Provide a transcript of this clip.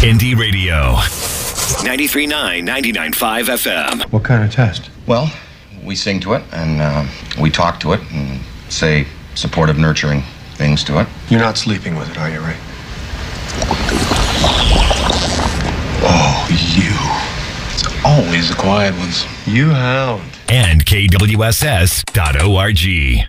Indie Radio. 93.9, 99.5 FM. What kind of test? Well, we sing to it, and we talk to it, and say supportive, nurturing things to it. You're not sleeping with it, are you, Ray? Oh, you. It's always the quiet ones. You hound. And KWSS.org.